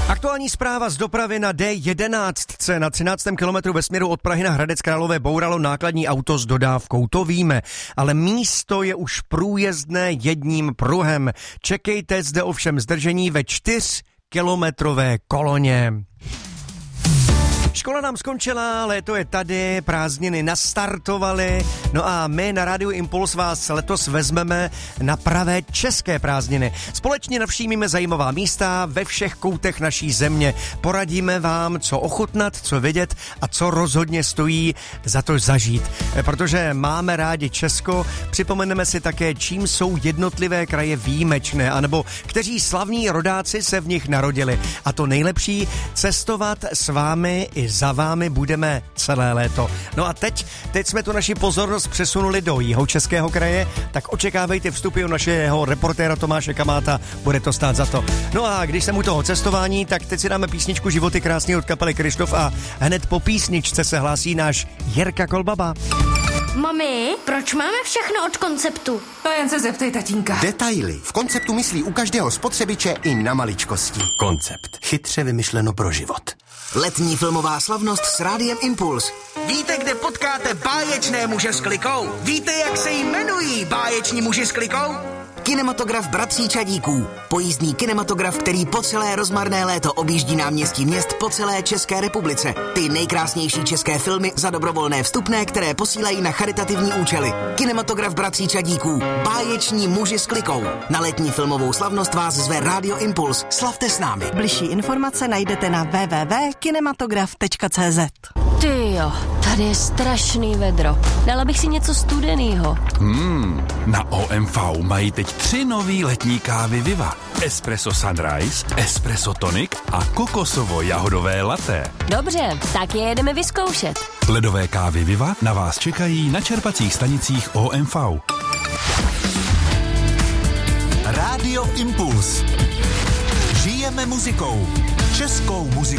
Aktuální zpráva z dopravy na D11. Na 13. kilometru ve směru od Prahy na Hradec Králové bouralo nákladní auto s dodávkou, to víme, ale místo je už průjezdné jedním pruhem. Čekejte zde ovšem zdržení ve 4kilometrové koloně. Škola nám skončila, léto je tady, prázdniny nastartovaly, no a my na Rádiu Impuls vás letos vezmeme na pravé české prázdniny. Společně navštívíme zajímavá místa ve všech koutech naší země. Poradíme vám, co ochutnat, co vidět a co rozhodně stojí za to zažít. Protože máme rádi Česko, připomeneme si také, čím jsou jednotlivé kraje výjimečné, anebo kteří slavní rodáci se v nich narodili. A to nejlepší, cestovat s vámi i za vámi budeme celé léto. No a teď jsme tu naši pozornost přesunuli do Jihočeského kraje, tak očekávejte vstupy od našeho reportéra Tomáše Kamáta, bude to stát za to. No a když jsem u toho cestování, tak teď si dáme písničku Životy krásný od kapely Kryštof a hned po písničce se hlásí náš Jirka Kolbaba. Mami, proč máme všechno od Konceptu? To jen se zeptej tatínka. Detaily. V Konceptu myslí u každého spotřebiče i na maličkosti. Koncept. Chytře vymyšleno pro život. Letní filmová slavnost s Rádiem Impuls. Víte, kde potkáte báječné muže s klikou? Víte, jak se jmenují báječní muži s klikou? Kinematograf Bratří Čadíků. Pojízdný kinematograf, který po celé rozmarné léto objíždí náměstí měst po celé České republice. Ty nejkrásnější české filmy za dobrovolné vstupné, které posílají na charitativní účely. Kinematograf Bratří Čadíků. Báječní muži s klikou. Na letní filmovou slavnost vás zve Rádio Impuls. Slavte s námi. Bližší informace najdete na www.kinematograf.cz. Tyjo, tady je strašný vedro. Dala bych si něco studenýho. Na OMV mají teď 3 nový letní kávy Viva. Espresso Sunrise, Espresso Tonic a kokosovo-jahodové latte. Dobře, tak je jedeme vyzkoušet. Ledové kávy Viva na vás čekají na čerpacích stanicích OMV. Rádio Impuls. Žijeme muzikou. Českou muzikou.